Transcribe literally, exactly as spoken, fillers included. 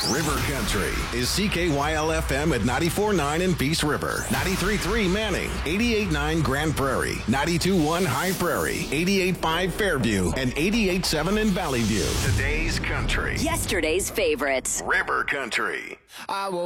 River Country is C K Y L F M at ninety-four point nine in Peace River, ninety-three point three Manning, eighty-eight point nine Grand Prairie, ninety-two point one High Prairie, eighty-eight point five Fairview, and eighty-eight point seven in Valley View. Today's country. Yesterday's favorites. River Country. I will